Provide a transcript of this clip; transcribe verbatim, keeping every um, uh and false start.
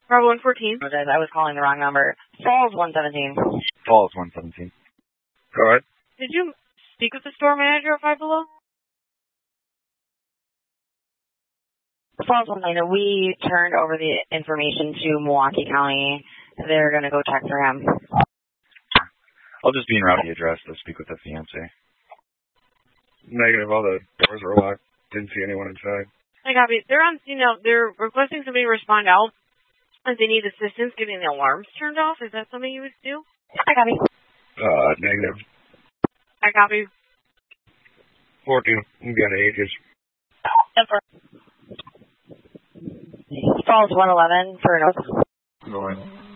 Bravo one fourteen. I was calling the wrong number. Falls one seventeen. Falls one seventeen. Go ahead. Did you speak with the store manager at Five Below? Falls one seventeen. We turned over the information to Milwaukee County. They're going to go check for him. I'll just be en route to the address to speak with the fiance. Negative. All the doors were locked. Didn't see anyone inside. I copy. They're on, you know, they're requesting somebody to respond out if they need assistance getting the alarms turned off. Is that something you would do? I copy. Uh, negative. I copy. fourteen. You got ages. Falls one eleven for an Go ahead.